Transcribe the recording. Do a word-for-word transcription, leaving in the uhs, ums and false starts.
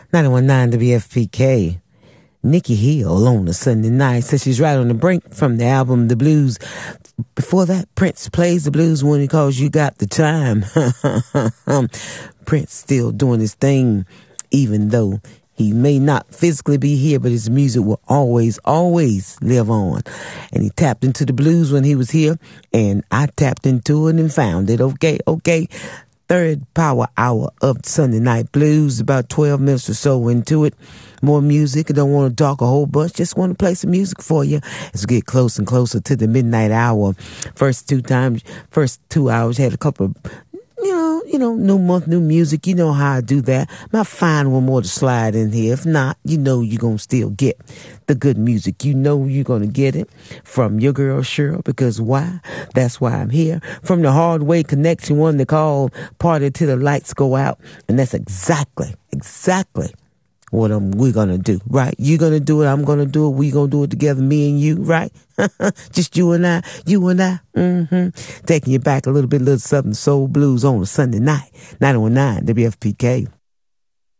nine one nine W F P K. Nikki Hill on a Sunday night says she's right on the brink from the album The Blues. Before that, Prince plays the blues when he calls You Got the Time. Prince still doing his thing, even though he may not physically be here, but his music will always, always live on. And he tapped into the blues when he was here, and I tapped into it and found it. Okay, okay. Third power hour of Sunday Night Blues, about twelve minutes or so into it. More music. I don't want to talk a whole bunch. Just want to play some music for you as we get closer and closer to the midnight hour. First two times, first two hours, had a couple of, you know, you know, new month, new music. You know how I do that. I might find one more to slide in here. If not, you know you're going to still get the good music. You know you're going to get it from your girl Cheryl, because why? That's why I'm here. From the Hard Way Connection, one they call Party Till the Lights Go Out. And that's exactly, exactly what I'm, we're going to do, right? You're going to do it. I'm going to do it. We're going to do it together, me and you, right? Just you and I, you and I. Mm-hmm. Taking you back a little bit, little Southern Soul Blues on a Sunday night. nine one nine W F P K.